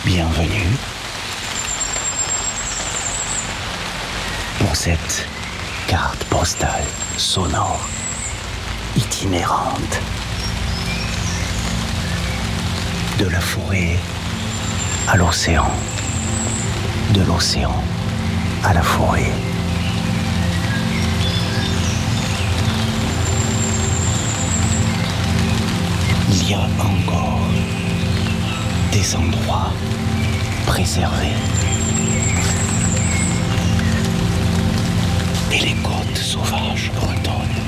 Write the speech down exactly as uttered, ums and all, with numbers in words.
Bienvenue pour cette carte postale sonore itinérante de la forêt à l'océan, de l'océan à la forêt. Il y a encore des endroits préservés. Et les côtes sauvages bretonnent.